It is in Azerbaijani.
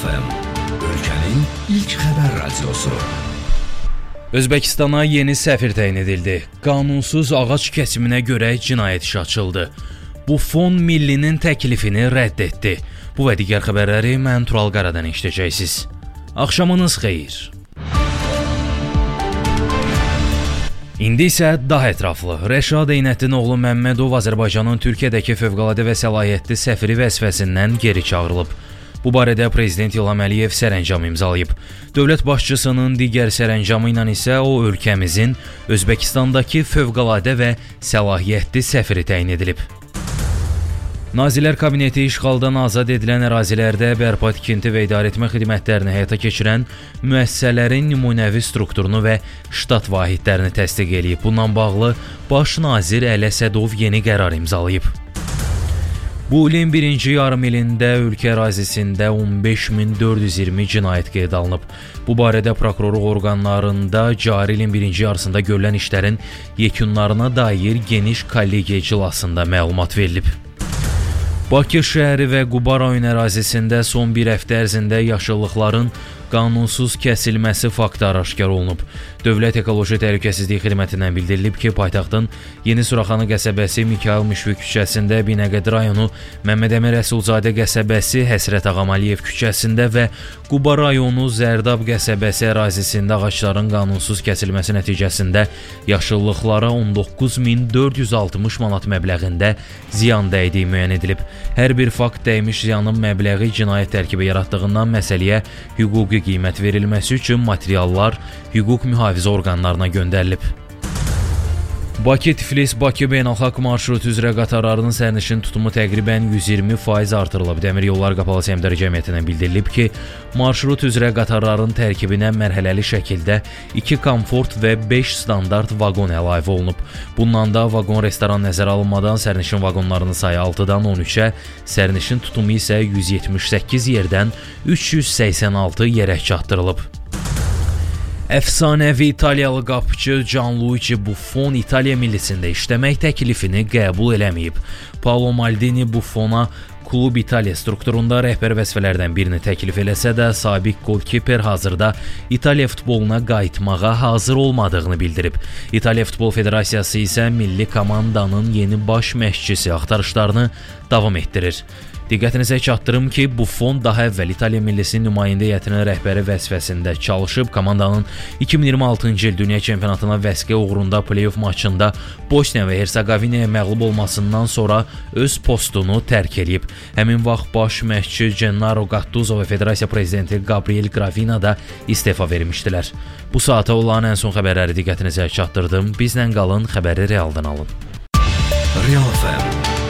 Real FM, ölkənin ilk xəbər radiosu. Özbəkistana yeni səfir təyin edildi. Qanunsuz ağac kəsiminə görə cinayət işi açıldı. Bu fon millinin təklifini rədd etdi. Bu və digər xəbərləri mən Tural Qaradan eşidəcəksiniz. Axşamınız xeyir. İndi isə daha ətraflı. Rəşad Eynəddin oğlu Məmmədov Azərbaycanın Türkiyədəki fövqəladə və səlahiyyətli səfiri vəzifəsindən geri çağırılıb. Bu barədə Prezident İlham Əliyev sərəncam imzalayıb. Dövlət başçısının digər sərəncamı ilə isə o ölkəmizin Özbəkistandakı fövqəladə və səlahiyyətli səfiri təyin edilib. Nazirlər Kabineti işğaldan azad edilən ərazilərdə bərpa, tikinti və idarəetmə xidmətlərini həyata keçirən müəssisələrin nümunəvi strukturunu və ştat vahidlərini təsdiq edib. Bununla bağlı Baş nazir Əli Əsədov yeni qərar imzalayıb. Bu ilin birinci yarım ilində ölkə ərazisində 15420 cinayət qeydə alınıb. Bu barədə prokurorluq orqanlarında cari ilin birinci yarısında görülən işlərin yekunlarına dair geniş kollegiya iclasında məlumat verilib. Bakı şəhəri və Quba rayon ərazisində son bir həftə ərzində yaşıllıqların qanunsuz kəsilməsi faktı aşkar olunub. Dövlət Ekoloji Təhlükəsizlik Xidmətindən bildirilib ki, paytaxtın Yeni Suraxanı qəsəbəsi, Mikayıl Müşfiq küçəsində, Binəqədi rayonu, Məmməd Əmir Rəsulzadə qəsəbəsi, Həsrət Ağamaliyev küçəsində və Quba rayonu Zərdab qəsəbəsi ərazisində ağacların qanunsuz kəsilməsi nəticəsində yaşıllıqlara 19460 manat məbləğində ziyan dəydiyi müəyyən edilib. Hər bir fakt dəymiş ziyanın məbləği cinayət tərkibi yaratdığından məsələyə hüquqi qiymət verilməsi üçün materiallar hüquq mühafizə orqanlarına göndərilib. Bakı-Tiflis-Bakı beynəlxalq marşrut üzrə qatarlarının sərnişin tutumu təqribən 120% artırılıb. Dəmir Yollar Qapalı Səhmdar Cəmiyyətindən bildirilib ki, marşrut üzrə qatarların tərkibinə mərhələli şəkildə 2 komfort və 5 standart vaqon əlavə olunub. Bundan da vaqon restoran nəzərə alınmadan sərnişin vaqonlarının sayı 6-dan 13-ə, sərnişin tutumu isə 178 yerdən 386 yerə çatdırılıb. Əfsanəvi İtaliyalı qapıçı Gianluigi Buffon İtaliya millisində işləmək təklifini qəbul eləməyib. Paolo Maldini Buffona Klub İtaliya strukturunda rəhbər vəzifələrdən birini təklif eləsə də, sabiq golkiper hazırda İtaliya futboluna qayıtmağa hazır olmadığını bildirib. İtaliya Futbol Federasiyası isə milli komandanın yeni baş məşqçisi axtarışlarını davam etdirir. Diqqətinizə çatdırım ki, Buffon daha əvvəl İtaliya millisinin nümayəndə heyətinin rəhbəri vəzifəsində çalışıb, komandanın 2026-cı il Dünya Çempionatına vəsqə uğrunda play-off maçında Bosniya və Hersegovinaya məğlub olmasından sonra öz postunu tərk edib. Həmin vaxt baş məşqçi Gennaro Gattuso və Federasiya prezidenti Gabriel Gravina da istefa vermişdilər. Bu saata olan ən son xəbərləri diqqətinizə çatdırdım. Bizlə qalın, xəbəri realdan alın. Real FM